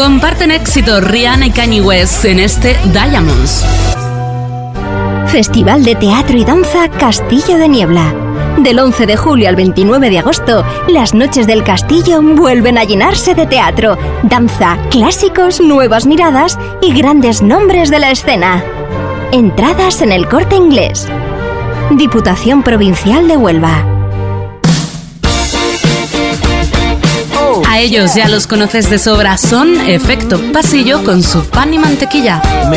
Comparten éxito Rihanna y Kanye West en este Diamonds. Festival de Teatro y Danza Castillo de Niebla. Del 11 de julio al 29 de agosto, las noches del castillo vuelven a llenarse de teatro, danza, clásicos, nuevas miradas y grandes nombres de la escena. Entradas en el Corte Inglés. Diputación Provincial de Huelva. A ellos ya los conoces de sobra, son Efecto Pasillo con su pan y mantequilla.